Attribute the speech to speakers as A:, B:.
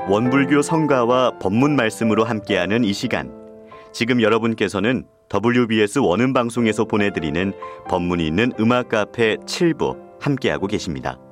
A: 원불교 성가와 법문 말씀으로 함께하는 이 시간, 지금 여러분께서는 WBS 원음방송에서 보내드리는 법문이 있는 음악 카페 7부 함께하고 계십니다.